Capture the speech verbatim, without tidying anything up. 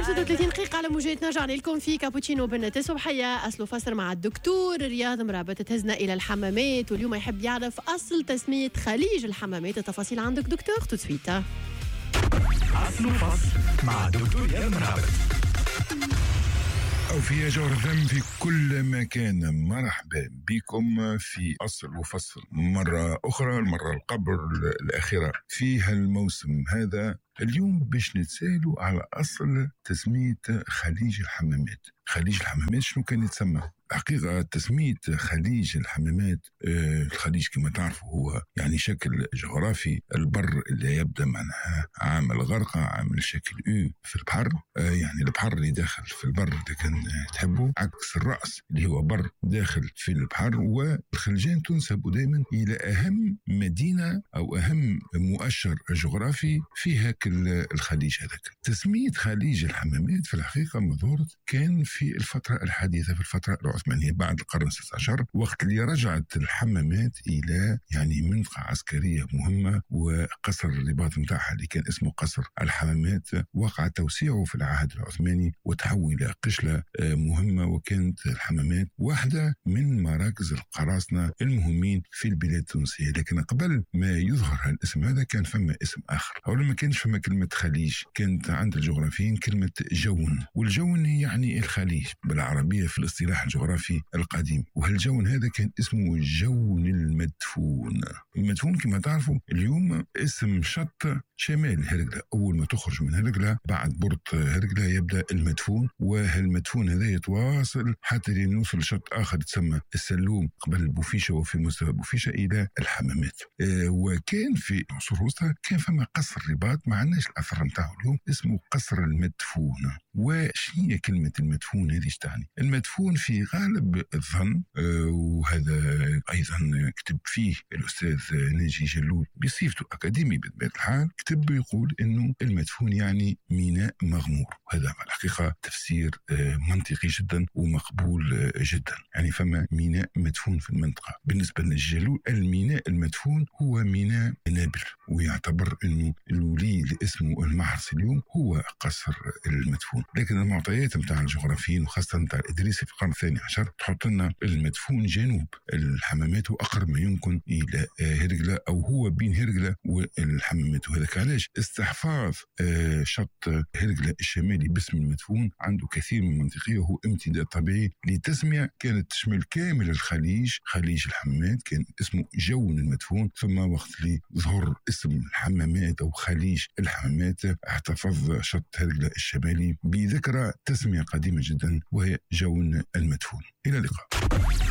واحد وثلاثين دقيقة على موجات. نرجع لكم في كابوتشينو بالنت صبحية أصله فسر مع الدكتور رياض مرابط. تهزنا إلى الحمامات واليوم يحب يعرف أصل تسمية خليج الحمامات. التفاصيل عندك دكتور تسويتا. أصل فصل مع دكتور رياض مرابط. أو في جورثم في كل مكان. مرحبا بكم في أصل وفصل مرة أخرى، المرة القبل الأخيرة في هالموسم هذا. اليوم باش نتسالوا على أصل تسمية خليج الحمامات. خليج الحمامات شنو كان يتسمى؟ حقيقة تسمية خليج الحمامات، آه الخليج كما تعرفوا هو يعني شكل جغرافي، البر اللي يبدأ معناها عامل غرقة، عامل شكل يو في البحر، آه يعني البحر اللي داخل في البر اللي كان تحبوا، عكس الرأس اللي هو بر داخل في البحر. والخليجين تنسب دائما إلى أهم مدينة أو أهم مؤشر جغرافي في هاك الخليج هذاك. تسمية خليج الحمامات في الحقيقة مظهورة كان في الفترة الحديثة، في الفترة العثمانية بعد القرن السادس عشر، وقت اللي رجعت الحمامات إلى يعني منطقة عسكرية مهمة، وقصر الرباط متاعها اللي كان اسمه قصر الحمامات وقع توسيعه في العهد العثماني وتحول إلى قشلة مهمة. وكانت الحمامات واحدة من مراكز القراصنة المهمين في البلاد التونسية. لكن قبل ما يظهر الاسم هذا كان فما اسم آخر، أو لما كانش فما كلمة خليج، كانت عند الجغرافيين كلمة جون، والجون يعني الخليج بالعربية في الاصطلاح الجغرافي القديم. وهالجون هذا كان اسمه جون المدفون. المدفون كما تعرفوا اليوم اسم شط شمال هرقلة. أول ما تخرج من هرقلة بعد بورت هرقلة يبدأ المدفون، وهالمدفون هذا يتواصل حتى يوصل لشط آخر تسمى السلوم قبل بوفيشة، وفي مستوى بوفيشة إلى الحمامات. آه وكان في عصور الوسطى كان فما قصر رباط، ما عندناش الأثر نتاعو اليوم، اسمه قصر المدفون. وشنية كلمة المدفون هذه تعني؟ المدفون في غالب الظن، آه وهذا أيضا كتب فيه الأستاذ ناجي جلول بصفته أكاديمي بطبيعة الحال، كتب يقول إنه المدفون يعني ميناء مغمور. وهذا في الحقيقة تفسير آه منطقي جدا ومقبول آه جدا. يعني فما ميناء مدفون في المنطقة. بالنسبة للجلول الميناء المدفون هو ميناء نابل، ويعتبر إنه الولي اللي اسمه المحرس اليوم هو قصر المدفون. لكن المعطيات متاع الجغرافيين وخاصة متاع الإدريسي في القرن الثاني عشر تحط لنا المدفون جنوب الحمامات وأقرب ما يمكن إلى هرقلة، أو هو بين هرقلة والحمامات. وهذا علاش استحفاظ شط هرقلة الشمالي باسم المدفون عنده كثير من المنطقية، وهو امتداد طبيعي لتسمية كانت تشمل كامل الخليج. خليج الحمامات كان اسمه جون المدفون، ثم وقت اللي ظهر اسم الحمامات أو خليج الحمامات احتفظ شط هرقلة الشمالي بذكرى تسمية قديمة جدا وهي جون المدفون. إلى اللقاء.